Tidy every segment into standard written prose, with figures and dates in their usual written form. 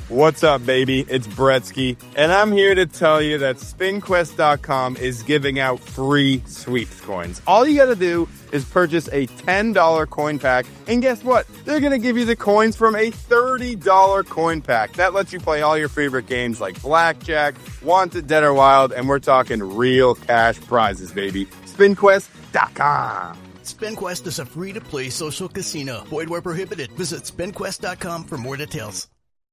What's up, baby? It's Bretsky, and I'm here to tell you that SpinQuest.com is giving out free sweeps coins. All you gotta do is purchase a $10 coin pack, and guess what? They're gonna give you the coins from a $30 coin pack. That lets you play all your favorite games like Blackjack, Wanted, Dead or Wild, and we're talking real cash prizes, baby. SpinQuest.com. SpinQuest is a free-to-play social casino. Void where prohibited. Visit SpinQuest.com for more details.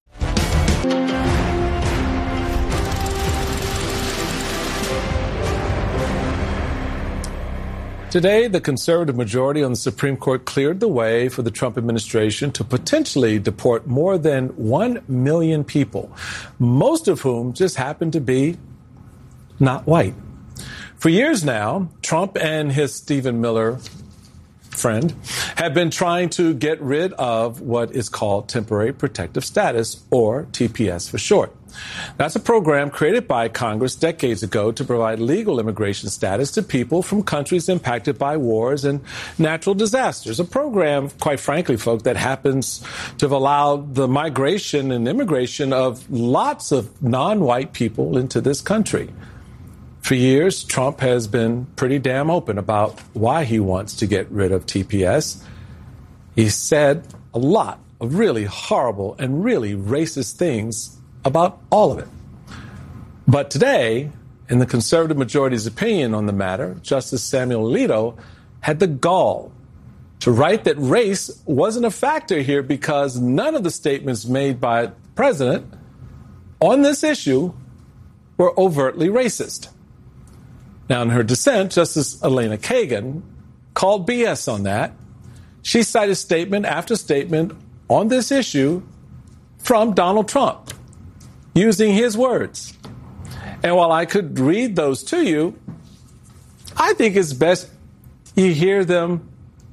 Today, the conservative majority on the Supreme Court cleared the way for the Trump administration to potentially deport more than 1 million people, most of whom just happen to be not white. For years now, Trump and his Stephen Miller friend have been trying to get rid of what is called temporary protective status, or TPS for short. That's a program created by Congress decades ago to provide legal immigration status to people from countries impacted by wars and natural disasters. A program, quite frankly, folks, that happens to have allowed the migration and immigration of lots of non-white people into this country. For years, Trump has been pretty damn open about why he wants to get rid of TPS. He said a lot of really horrible and really racist things about all of it. But today, in the conservative majority's opinion on the matter, Justice Samuel Alito had the gall to write that race wasn't a factor here because none of the statements made by the president on this issue were overtly racist. Now, in her dissent, Justice Elena Kagan called BS on that. She cited statement after statement on this issue from Donald Trump, using his words. And while I could read those to you, I think it's best you hear them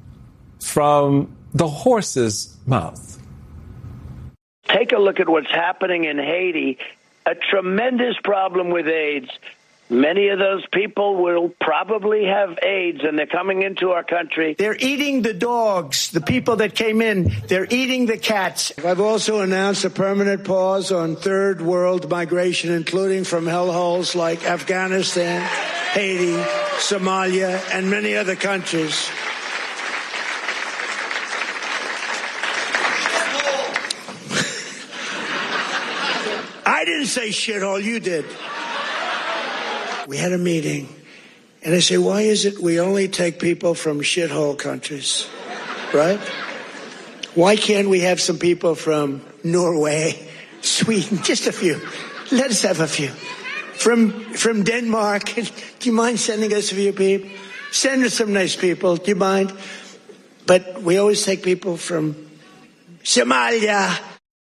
from the horse's mouth. Take a look at what's happening in Haiti, a tremendous problem with AIDS. Many of those people will probably have AIDS, and they're coming into our country. They're eating the dogs, the people that came in. They're eating the cats. I've also announced a permanent pause on third world migration, including from hellholes like Afghanistan, Haiti, Somalia, and many other countries. I didn't say shithole, you did. We had a meeting, and I say, why is it we only take people from shithole countries, right? Why can't we have some people from Norway, Sweden, just a few? Let us have a few. From Denmark, do you mind sending us a few people? Send us some nice people, do you mind? But we always take people from Somalia.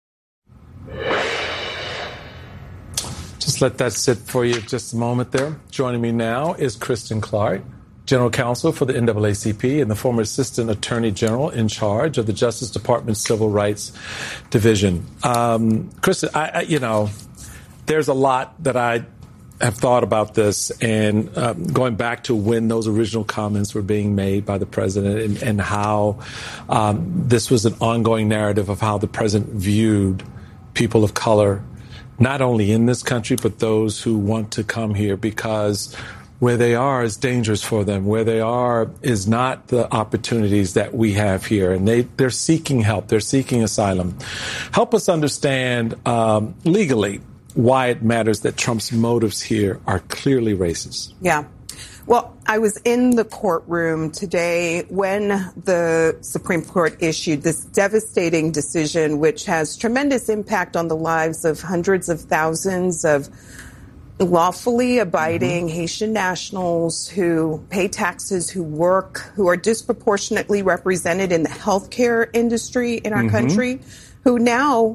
Just let that sit for you just a moment there. Joining me now is Kristen Clarke, General Counsel for the NAACP and the former Assistant Attorney General in charge of the Justice Department's Civil Rights Division. Kristen, there's a lot that I have thought about this, and going back to when those original comments were being made by the president and how this was an ongoing narrative of how the president viewed people of color, not only in this country, but those who want to come here, because where they are is dangerous for them. Where they are is not the opportunities that we have here. And they're seeking help. They're seeking asylum. Help us understand legally why it matters that Trump's motives here are clearly racist. Yeah. Well, I was in the courtroom today when the Supreme Court issued this devastating decision, which has tremendous impact on the lives of hundreds of thousands of lawfully abiding Haitian nationals who pay taxes, who work, who are disproportionately represented in the healthcare industry in our country, who now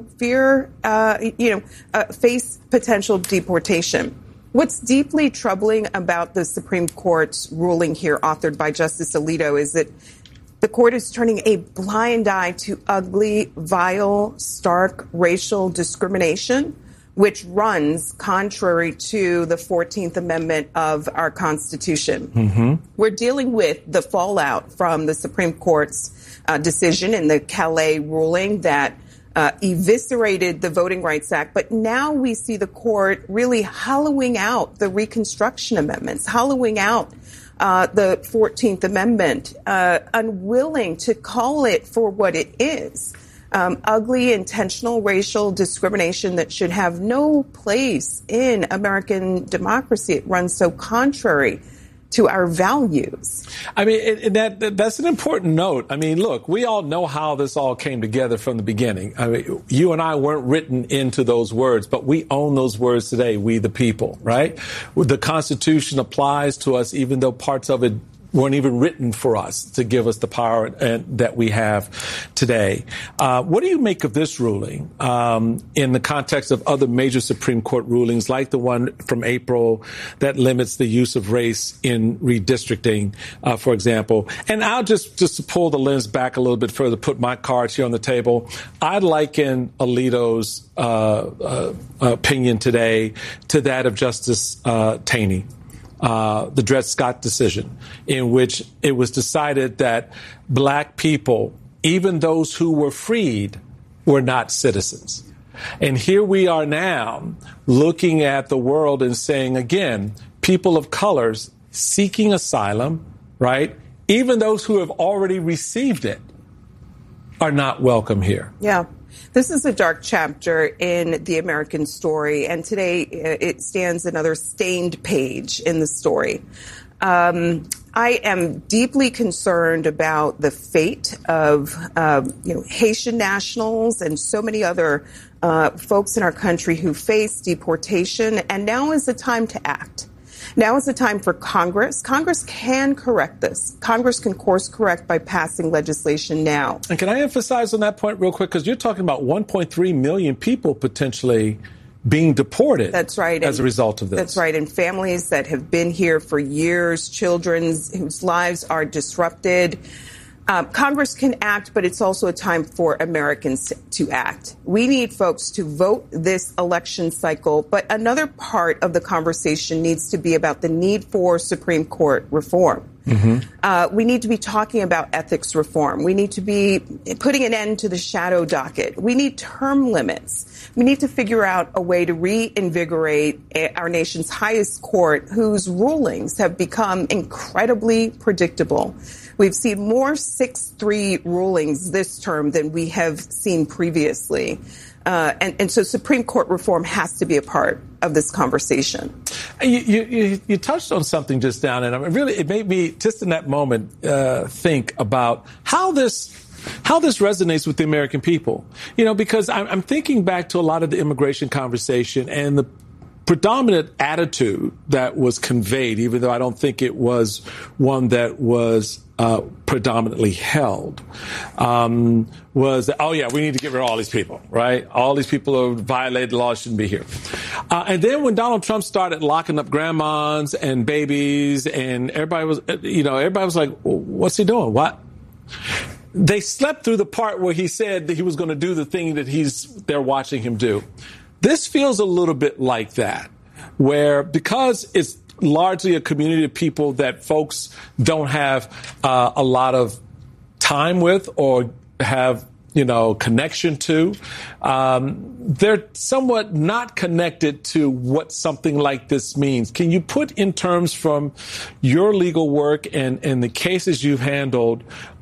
face potential deportation. What's deeply troubling about the Supreme Court's ruling here, authored by Justice Alito, is that the court is turning a blind eye to ugly, vile, stark racial discrimination, which runs contrary to the 14th Amendment of our Constitution. We're dealing with the fallout from the Supreme Court's decision in the Calais ruling that eviscerated the Voting Rights Act. But now we see the court really hollowing out the Reconstruction Amendments, hollowing out the 14th Amendment, unwilling to call it for what it is. Ugly, intentional racial discrimination that should have no place in American democracy. It runs so contrary to our values. I mean, that's an important note. I mean, look, we all know how this all came together from the beginning. I mean, you and I weren't written into those words, but we own those words today, we the people, right? The Constitution applies to us, even though parts of it weren't even written for us to give us the power that we have today. What do you make of this ruling in the context of other major Supreme Court rulings, like the one from April that limits the use of race in redistricting, for example? And I'll just to pull the lens back a little bit further, put my cards here on the table. I'd liken Alito's opinion today to that of Justice Taney. The Dred Scott decision, in which it was decided that black people, even those who were freed, were not citizens. And here we are now looking at the world and saying, again, people of colors seeking asylum, right? Even those who have already received it are not welcome here. Yeah. This is a dark chapter in the American story, and today it stands another stained page in the story. I am deeply concerned about the fate of Haitian nationals and so many other folks in our country who face deportation, and now is the time to act. Now is the time for Congress. Congress can correct this. Congress can course correct by passing legislation now. And can I emphasize on that point real quick? Because you're talking about 1.3 million people potentially being deported. That's right. As a result of this. That's right. And families that have been here for years, children whose lives are disrupted. Congress can act, but it's also a time for Americans to act. We need folks to vote this election cycle, but another part of the conversation needs to be about the need for Supreme Court reform. Mm-hmm. We need to be talking about ethics reform. We need to be putting an end to the shadow docket. We need term limits. We need to figure out a way to reinvigorate our nation's highest court, whose rulings have become incredibly predictable. We've seen more 6-3 rulings this term than we have seen previously. And so Supreme Court reform has to be a part of this conversation. You touched on something just now, and it made me just in that moment think about how this resonates with the American people. Because I'm thinking back to a lot of the immigration conversation and the predominant attitude that was conveyed, even though I don't think it was one that was predominantly held, was that, oh, yeah, we need to get rid of all these people, right? All these people who violated the law shouldn't be here. And then when Donald Trump started locking up grandmas and babies, and everybody was like, what's he doing? What? They slept through the part where he said that he was going to do the thing that they're watching him do. This feels a little bit like that, where because it's largely a community of people that folks don't have a lot of time with or have, connection to, they're somewhat not connected to what something like this means. Can you put in terms from your legal work and the cases you've handled,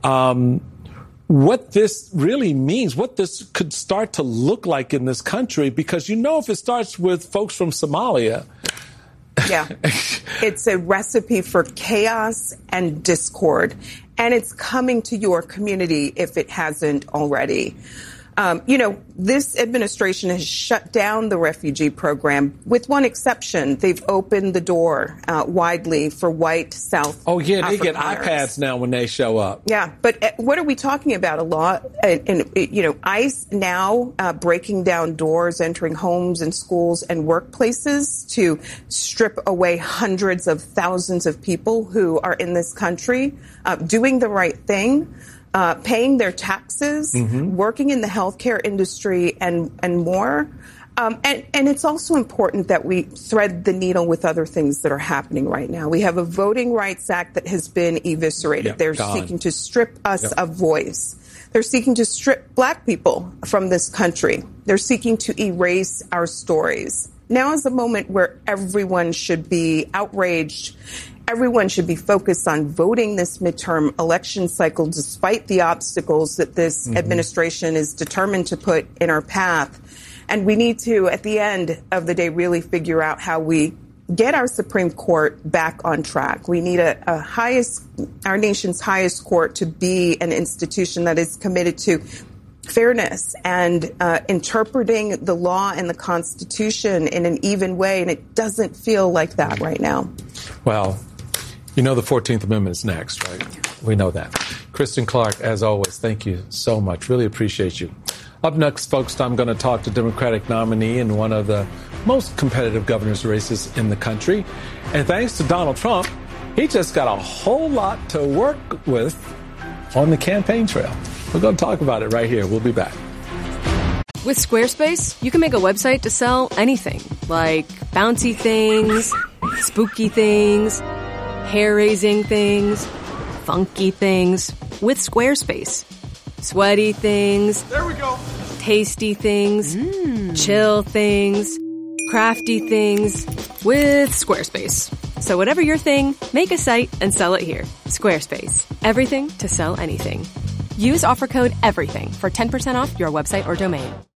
what this really means, what this could start to look like in this country? Because if it starts with folks from Somalia. Yeah, it's a recipe for chaos and discord, and it's coming to your community if it hasn't already. This administration has shut down the refugee program, with one exception. They've opened the door widely for white South Oh, yeah, they African get iPads Americans. now when they show up. Yeah, but what are we talking about? A lot, ICE now breaking down doors, entering homes and schools and workplaces to strip away hundreds of thousands of people who are in this country, doing the right thing. Paying their taxes, working in the healthcare industry, and more. And it's also important that we thread the needle with other things that are happening right now. We have a Voting Rights Act that has been eviscerated. Yep, They're gone. seeking to strip us of voice. They're seeking to strip Black people from this country. They're seeking to erase our stories. Now is a moment where everyone should be outraged. Everyone should be focused on voting this midterm election cycle, despite the obstacles that this administration is determined to put in our path. And we need to, at the end of the day, really figure out how we get our Supreme Court back on track. We need our nation's highest court to be an institution that is committed to fairness and interpreting the law and the Constitution in an even way, and it doesn't feel like that right now. Well, you know the 14th Amendment is next, right? We know that. Kristen Clarke, as always, thank you so much. Really appreciate you. Up next, folks, I'm going to talk to Democratic nominee in one of the most competitive governor's races in the country. And thanks to Donald Trump, he just got a whole lot to work with on the campaign trail. We're going to talk about it right here. We'll be back. With Squarespace, you can make a website to sell anything, like bouncy things, spooky things, hair-raising things, funky things. With Squarespace. Sweaty things. There we go. Tasty things. Chill things. Crafty things. With Squarespace. So whatever your thing, make a site and sell it here. Squarespace. Everything to sell anything. Use offer code EVERYTHING for 10% off your website or domain.